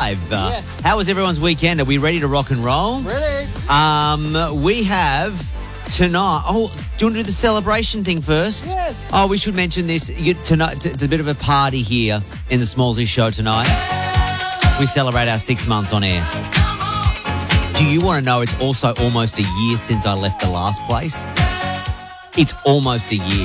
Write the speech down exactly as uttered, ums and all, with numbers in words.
live. Uh, Yes. How was everyone's weekend? Are we ready to rock and roll? Ready? Um, we have tonight. Oh, do you want to do the celebration thing first? Yes. Oh, we should mention this. You, tonight, it's a bit of a party here in the Smallsy show tonight. We celebrate our six months on air. Do you want to know it's also almost a year since I left the last place? It's almost a year.